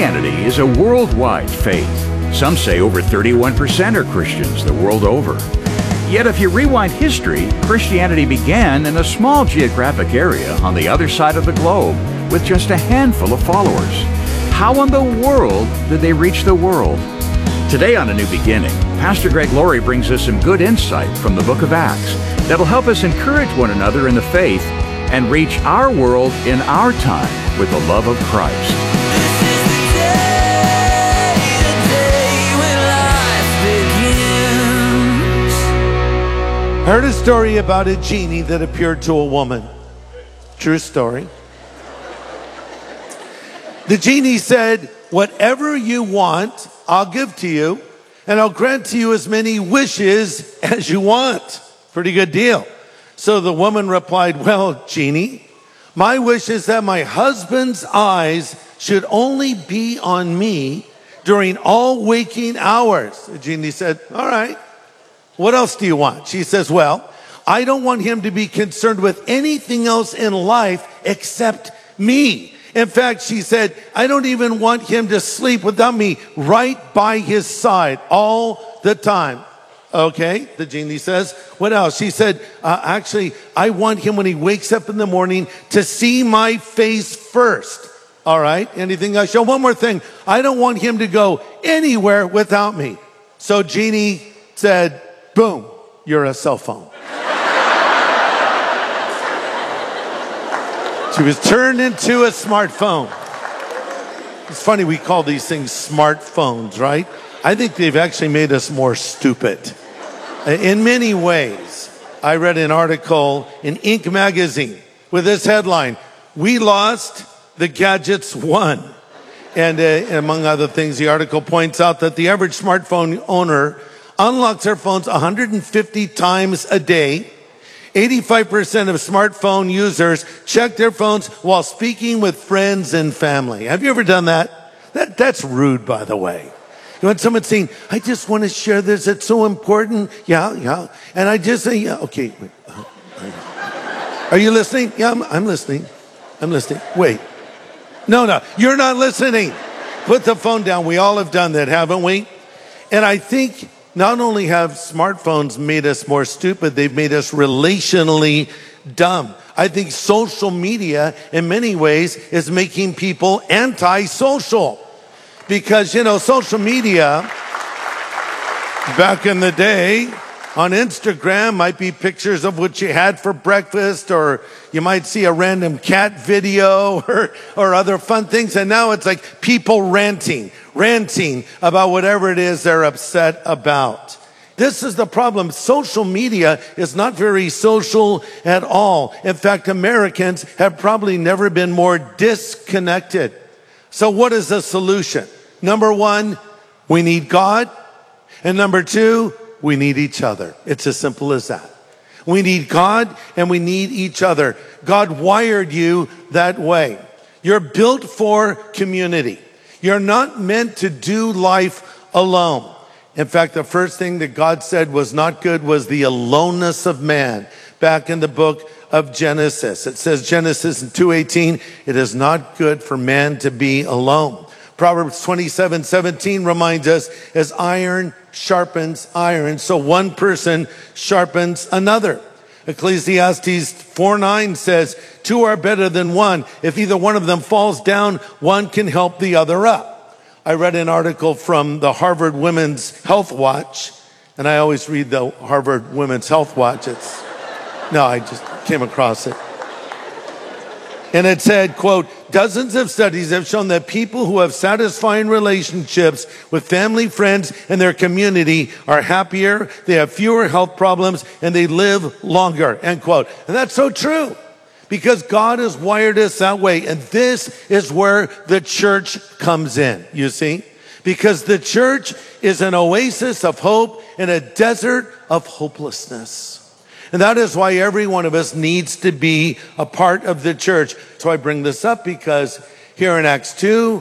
Christianity is a worldwide faith. Some say over 31% are Christians the world over. Yet if you rewind history, Christianity began in a small geographic area on the other side of the globe with just a handful of followers. How in the world did they reach the world? Today on A New Beginning, Pastor Greg Laurie brings us some good insight from the book of Acts that'll help us encourage one another in the faith and reach our world in our time with the love of Christ. I heard a story about a genie that appeared to a woman. True story. The genie said, "Whatever you want, I'll give to you, and I'll grant to you as many wishes as you want." Pretty good deal. So the woman replied, "Well, genie, my wish is that my husband's eyes should only be on me during all waking hours." The genie said, "All right. What else do you want?" She says, "Well, I don't want him to be concerned with anything else in life except me. In fact," she said, "I don't even want him to sleep without me right by his side all the time." Okay, the genie says, "What else?" She said, "Actually, I want him when he wakes up in the morning to see my face first." All right, anything else? One more thing. "I don't want him to go anywhere without me." So genie said, "Boom, you're a cell phone." She was turned into a smartphone. It's funny we call these things smartphones, right? I think they've actually made us more stupid. In many ways. I read an article in Inc. magazine with this headline, "We lost, the gadgets won." And among other things, the article points out that the average smartphone owner unlocks their phones 150 times a day. 85% of smartphone users check their phones while speaking with friends and family. Have you ever done that? That's rude, by the way. When someone's saying, "I just want to share this, it's so important." Yeah. And I just say, "Yeah, okay. Wait. Are you listening?" "Yeah, I'm listening. I'm listening." "Wait. No, you're not listening. Put the phone down." We all have done that, haven't we? And I think not only have smartphones made us more stupid, they've made us relationally dumb. I think social media, in many ways, is making people anti-social. Because, social media, back in the day, on Instagram, might be pictures of what you had for breakfast, or you might see a random cat video or other fun things. And now it's like people ranting about whatever it is they're upset about. This is the problem. Social media is not very social at all. In fact, Americans have probably never been more disconnected. So what is the solution? Number one, we need God. And number two, we need each other. It's as simple as that. We need God and we need each other. God wired you that way. You're built for community. You're not meant to do life alone. In fact, the first thing that God said was not good was the aloneness of man. Back in the book of Genesis, it says, Genesis 2:18, "It is not good for man to be alone." Proverbs 27:17 reminds us, as iron sharpens iron, so one person sharpens another. Ecclesiastes 4:9 says, "Two are better than one. If either one of them falls down, one can help the other up." I read an article from the Harvard Women's Health Watch, and I always read the Harvard Women's Health Watch. I just came across it. And it said, quote, "Dozens of studies have shown that people who have satisfying relationships with family, friends, and their community are happier, they have fewer health problems, and they live longer," end quote. And that's so true, because God has wired us that way. And this is where the church comes in, you see? Because the church is an oasis of hope in a desert of hopelessness. And that is why every one of us needs to be a part of the church. So I bring this up because here in Acts 2,